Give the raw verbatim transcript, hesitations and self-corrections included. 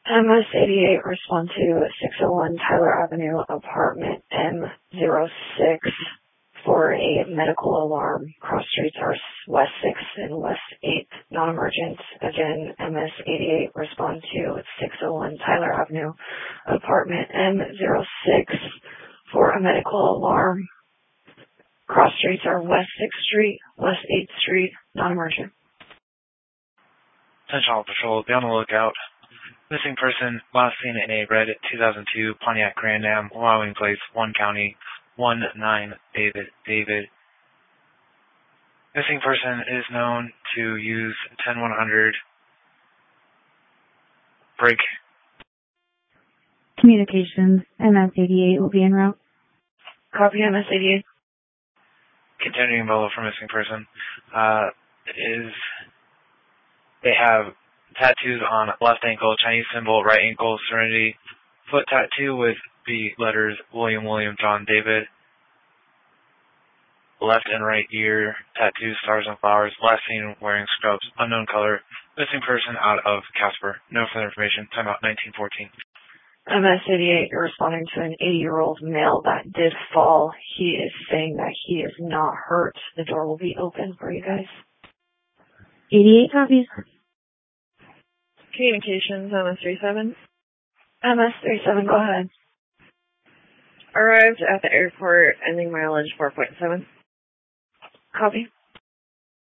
M S eighty-eight, respond to six oh one Tyler Avenue, apartment M zero six for a medical alarm. Cross streets are West sixth and West eighth, non-emergent. Again, M S eighty-eight, respond to six oh one Tyler Avenue, apartment M zero six for a medical alarm. Cross streets are West sixth Street, West eighth Street, non-emergent. Central Patrol, be on the lookout. Missing person, last seen in a red two thousand two Pontiac Grand Am, Wyoming Place, one County, one nine David, David. Missing person is known to use ten one hundred. Break. Communications, M S eighty-eight will be en route. Copy, M S eighty-eight. Continuing Bolo for missing person. Uh, is, they have tattoos on left ankle, Chinese symbol, right ankle, Serenity. Foot tattoo with the letters William, William, John, David. Left and right ear, tattoo, stars and flowers. Last seen wearing scrubs, unknown color. Missing person out of Casper. No further information. Timeout nineteen fourteen. M S eighty-eight, you're responding to an eighty-year-old male that did fall. He is saying that he is not hurt. The door will be open for you guys. eighty-eight copies. Communications, M S thirty-seven. M S thirty-seven, go ahead. Arrived at the airport, ending mileage four point seven. Copy.